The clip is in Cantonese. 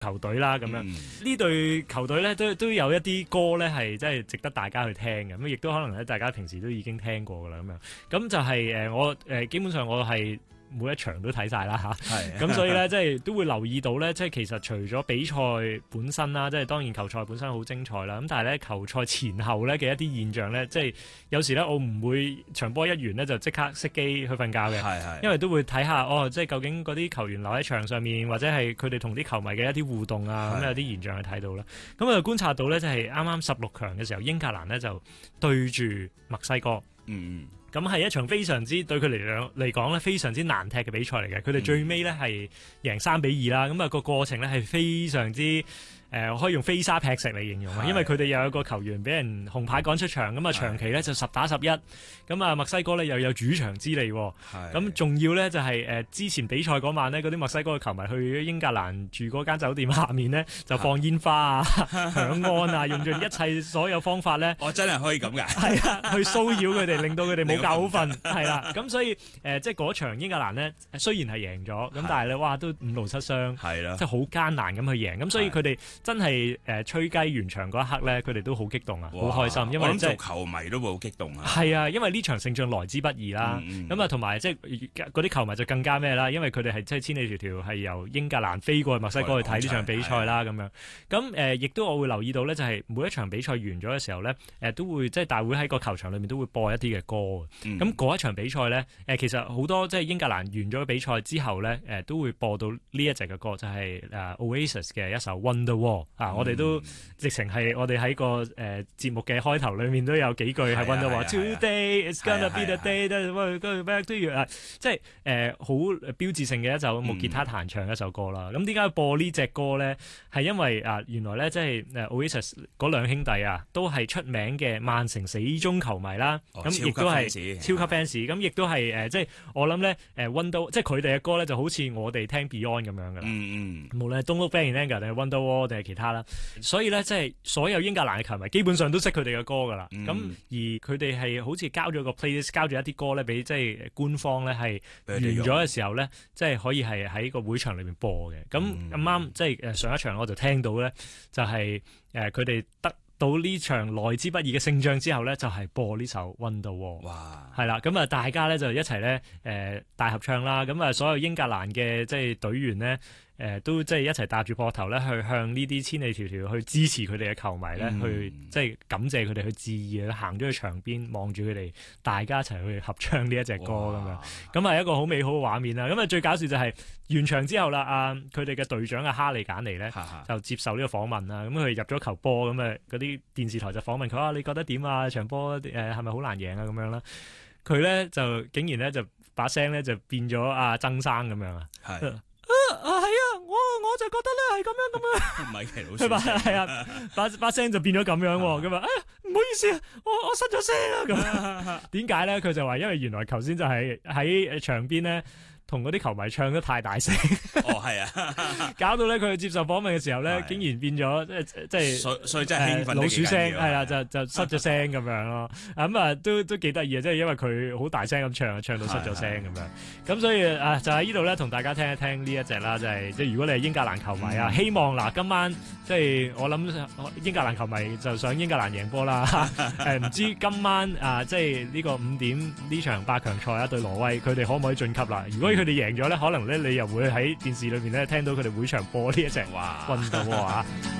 球隊啦咁樣。呢隊球隊咧都有一啲歌咧係真係值得大家去聽嘅，咁亦都可能咧大家平時都已經聽過噶啦咁樣。咁就係我基本上我係每一場都睇晒啦嚇，咁所以咧即係都會留意到咧，即係其實除咗比賽本身啦，即係當然球賽本身好精彩啦，咁但係咧球賽前後咧嘅一啲現象咧，即係有時咧我唔會場波一完咧就即刻熄機去瞓覺嘅，因為都會睇下即係究竟嗰啲球員留喺場上面，或者係佢哋同啲球迷嘅一啲互動啊，咁有啲現象去睇到啦。咁我就觀察到咧，即係啱啱16強嘅時候，英格蘭咧就對住墨西哥。咁係一場非常之對佢嚟講咧非常之難踢嘅比賽嚟嘅，佢哋最尾咧係贏3-2啦，咁啊個過程咧係非常之可以用飛沙劈石嚟形容啊，因為佢哋又有一個球員俾人紅牌趕出場，咁啊長期咧就10打11，咁啊墨西哥咧又有主場之利，咁仲要咧就係之前比賽嗰晚呢，嗰啲墨西哥嘅球迷去英格蘭住嗰間酒店下面呢，就放煙花啊、響安啊，用盡一切所有方法咧， 真係可以咁㗎， 係啊，去騷擾佢哋，令到佢哋冇覺好瞓，係啦，咁所以即係嗰場英格蘭呢，雖然係贏咗，咁但係咧哇都5-7傷，係啦，即係好艱難咁去贏，咁所以佢哋真係吹雞完場嗰一刻咧，佢哋都好激動啊，好開心，因為做球迷都會好激動啊。 係啊，因為呢場勝仗來之不易啦。咁啊，同埋即係嗰啲球迷就更加咩啦，因為佢哋係即係千里迢迢係由英格蘭飛過去墨西哥去睇呢場比賽啦，咁樣。咁亦都我會留意到咧，就係每一場比賽完咗嘅時候咧，都會即係大會喺個球場裏面都會播一啲嘅歌。咁嗰一場比賽咧，其實好多即係英格蘭完咗比賽之後咧，都會播到呢一隻嘅歌，就係Oasis 嘅一首 Wonderwall。我哋都直情係我哋喺個節目嘅開頭裏面都有幾句係 Wonderwall Today it's gonna be the day that we're going back to you，即係好標誌性嘅一首木吉他彈唱一首歌啦。咁點解播呢隻歌咧？係因為原來咧即係Oasis 嗰兩兄弟啊，都係出名嘅曼城死忠球迷啦。咁亦都係超級 fans。咁亦都係即係我諗咧Wonderwall，即係佢哋嘅歌咧就好似我哋聽 Beyond 咁樣噶啦。無論係 Don't Look Back in Anger 定係 Wonderwall 定係其他啦，所以咧即係所有英格蘭嘅球迷基本上都識佢哋嘅歌噶啦。咁而佢哋係好似交咗個 playlist， 交咗一啲歌咧俾即係官方咧係完咗嘅時候咧，即係可以係喺個會場裏面播嘅。咁啱即係上一場我就聽到咧，就係佢哋得到呢場來之不易嘅勝仗之後咧，就係播呢首 Wonderwall。哇！係啦，咁啊大家咧就一齊咧大合唱啦。咁啊所有英格蘭嘅即係隊員咧。都即係一齊搭住膊頭咧，去向呢啲千里迢迢去支持佢哋嘅球迷咧，去即係感謝佢哋去致意，行咗去場邊望住佢哋，大家一齊去合唱呢一隻歌咁樣，咁係一個好美好嘅畫面啦。咁啊最搞笑就係完場之後啦，佢哋嘅隊長哈利簡尼咧就接受呢個訪問啦。咁佢入咗球波，咁嗰啲電視台就訪問佢你覺得點啊？場波係咪好難贏啊？咁樣啦，佢咧就竟然咧就把聲咧就變咗曾生咁樣啊。係啊，我就覺得咧係咁樣。唔係奇老師係啊，把聲就變咗咁樣喎。咁啊，唔好意思啊，我失咗聲啦。咁點解咧？佢就話因為原來頭先就係喺場邊咧。同嗰啲球迷唱得太大聲，係啊，搞到咧佢接受訪問嘅時候咧，竟然變咗即係，所以真係興奮老鼠聲，係啦，就失咗聲咁樣咯。咁啊都幾得意啊！即係因為佢好大聲咁唱到失咗聲咁樣。咁所以就喺呢度咧，同大家聽一聽呢一隻啦，就係即係如果你係英格蘭球迷啊，希望嗱今晚即係我諗英格蘭球迷就想英格蘭贏波啦。唔知今晚即係呢個5點呢場8強賽對挪威，佢哋可唔可以晉級啦？如果佢哋贏咗咧，可能咧你又會喺電視裏面咧聽到佢哋會場播呢一隻Wonderwall啊！